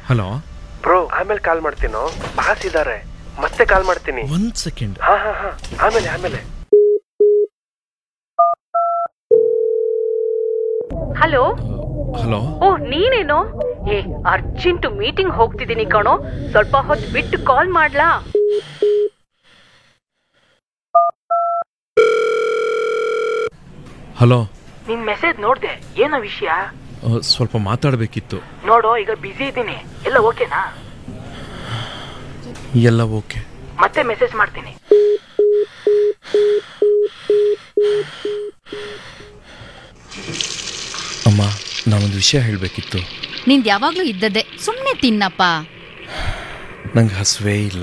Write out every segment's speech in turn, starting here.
Hello bro, ಆಮೇಲೆ ಕಾಲ್ ಮಾಡ್ತೀನೋ, boss ಇದಾರೆ, ಮತ್ತೆ ಕಾಲ್ ಮಾಡ್ತೀನಿ. 1 ಸೆಕೆಂಡ್. ಹಾ, ಆಮೇಲೆ. ಹಲೋ. ಹಲೋ. ಓ, ನೀನೇನೋ? ಅರ್ಜೆಂಟ್ ಮೀಟಿಂಗ್ ಹೋಗ್ತಿದ್ದೀನಿ ಕಣೋ, ಸ್ವಲ್ಪ ಹೊತ್ತು ಬಿಟ್ಟು ಕಾಲ್ ಮಾಡ್ಲಾ? ಹಲೋ. ನಿನ್ ಮೆಸೇಜ್ ನೋಡ್ದೆ, ಏನೋ ವಿಷಯ? ಸ್ವಲ್ಪ ಮಾತಾಡಬೇಕಿತ್ತು. ನೋಡು, ಈಗ ಬಿಸಿ ಇದ್ದೀನಿ. ಎಲ್ಲ ಓಕೆನಾ? ಎಲ್ಲ ಓಕೆ. ಮತ್ತೆ ಮೆಸೇಜ್ ಮಾಡ್ತೀನಿ. ಅಮ್ಮ, ನಾನೊಂದು ವಿಷಯ ಹೇಳಬೇಕಿತ್ತು. ನಿಂದು ಯಾವಾಗ್ಲೂ ಇದ್ದದ್ದೇ, ಸುಮ್ಮನೆ ತಿನ್ನಪ್ಪ. ನಂಗೆ ಹಸುವೇ ಇಲ್ಲ.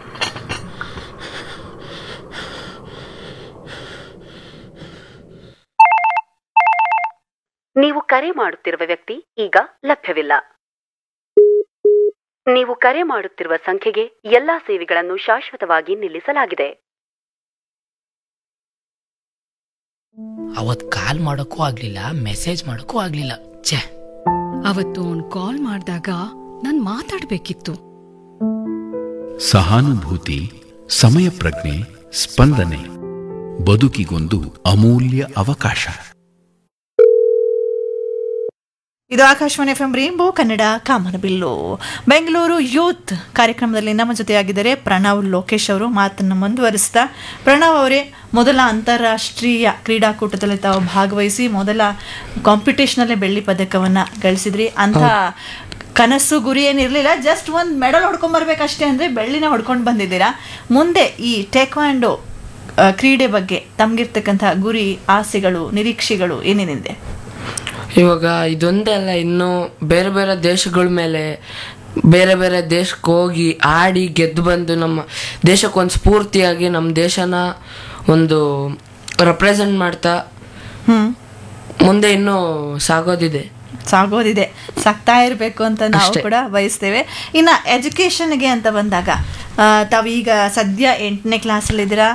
ನೀವು ಕರೆ ಮಾಡುತ್ತಿರುವ ವ್ಯಕ್ತಿ ಈಗ ಲಭ್ಯವಿಲ್ಲ. ನೀವು ಕರೆ ಮಾಡುತ್ತಿರುವ ಸಂಖ್ಯೆಗೆ ಎಲ್ಲಾ ಸೇವೆಗಳನ್ನು ಶಾಶ್ವತವಾಗಿ ನಿಲ್ಲಿಸಲಾಗಿದೆ. ಅವತ್ ಕಾಲ್ ಮಾಡೋಕ್ಕೂ ಆಗ್ಲಿಲ್ಲ, ಮೆಸೇಜ್ ಮಾಡೋಕ್ಕೂ ಆಗ್ಲಿಲ್ಲ. ಛೇ, ಅವತ್ತು ಅವ್ನು ಕಾಲ್ ಮಾಡಿದಾಗ ನಾನು ಮಾತಾಡ್ಬೇಕಿತ್ತು. ಸಹಾನುಭೂತಿ, ಸಮಯ ಪ್ರಜ್ಞೆ, ಸ್ಪಂದನೆ ಬದುಕಿಗೊಂದು ಅಮೂಲ್ಯ ಅವಕಾಶ. ಇದು ಆಕಾಶವಾಣಿ FM ರೇನ್ಬೋ ಕನ್ನಡ ಕಾಮನಬಿಲ್ಲು. ಬೆಂಗಳೂರು ಯೂತ್ ಕಾರ್ಯಕ್ರಮದಲ್ಲಿ ನಮ್ಮ ಜೊತೆಯಾಗಿದ್ದಾರೆ ಪ್ರಣವ್ ಲೋಕೇಶ್ ಅವರು. ಮಾತನ್ನು ಮುಂದುವರಿಸ್ತಾ, ಪ್ರಣವ್ ಅವರೇ, ಮೊದಲ ಅಂತಾರಾಷ್ಟ್ರೀಯ ಕ್ರೀಡಾಕೂಟದಲ್ಲಿ ತಾವು ಭಾಗವಹಿಸಿ ಮೊದಲ ಕಾಂಪಿಟೇಷನಲ್ಲೇ ಬೆಳ್ಳಿ ಪದಕವನ್ನು ಗಳಿಸಿದ್ರಿ. ಅಂತ ಕನಸು ಗುರಿ ಏನಿರಲಿಲ್ಲ, ಜಸ್ಟ್ ಒಂದು ಮೆಡಲ್ ಹೊಡ್ಕೊಂಬರ್ಬೇಕಷ್ಟೇ ಅಂದರೆ ಬೆಳ್ಳಿನ ಹೊಡ್ಕೊಂಡು ಬಂದಿದ್ದೀರಾ. ಮುಂದೆ ಈ ಟೇಕ್ವಾಂಡೋ ಕ್ರೀಡೆ ಬಗ್ಗೆ ತಮಗಿರ್ತಕ್ಕಂಥ ಗುರಿ, ಆಸೆಗಳು, ನಿರೀಕ್ಷೆಗಳು ಏನೇನಿದೆ? ಇವಾಗ ಇದೊಂದೇ ಅಲ್ಲ, ಇನ್ನು ಬೇರೆ ಬೇರೆ ದೇಶಗಳ ಮೇಲೆ, ಬೇರೆ ಬೇರೆ ದೇಶಕ್ಕೆ ಹೋಗಿ ಆಡಿ ಗೆದ್ದು ಬಂದು ನಮ್ಮ ದೇಶಕ್ಕೊಂದು ಸ್ಫೂರ್ತಿಯಾಗಿ ನಮ್ಮ ದೇಶನ ಒಂದು ರೆಪ್ರೆಸೆಂಟ್ ಮಾಡ್ತಾ ಮುಂದೆ ಇನ್ನೂ ಸಾಗೋದಿದೆ, ಸಾಗ್ತಾ ಇರಬೇಕು ಅಂತ ನಾವು ಕೂಡ ಬಯಸ್ತೇವೆ. ಇನ್ನು ಎಜುಕೇಷನ್ಗೆ ಅಂತ ಬಂದಾಗ, ತಾವೀಗ ಸದ್ಯ 8ನೇ ಕ್ಲಾಸಲ್ಲಿದ್ದೀರಾ.